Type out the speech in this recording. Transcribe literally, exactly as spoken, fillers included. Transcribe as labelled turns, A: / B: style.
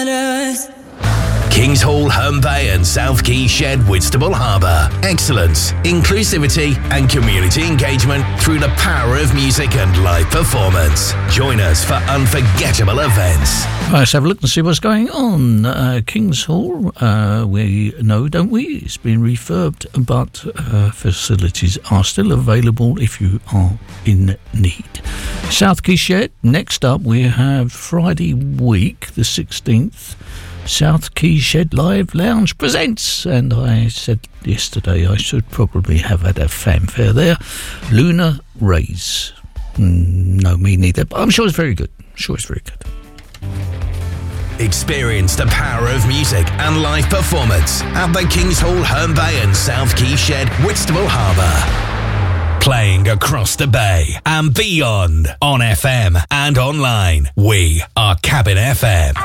A: Kings Hall, Herne Bay and South Quay Shed, Whitstable Harbour. Excellence, inclusivity and community engagement through the power of music and live performance. Join us for unforgettable events.
B: Right, let's have a look and see what's going on. Uh, Kings Hall, uh, we know, don't we? It's been refurbed, but uh, facilities are still available if you are in need. South Quay Shed, next up we have Friday week, the sixteenth. South Quay Shed Live Lounge presents, and I said yesterday I should probably have had a fanfare there. Lunar Rays. Mm, no, me neither, but I'm sure it's very good. I'm sure it's very good.
A: Experience the power of music and live performance at the Kings Hall, Herne Bay and South Quay Shed, Whitstable Harbour. Playing across the bay and beyond on F M and online. We are Cabin F M.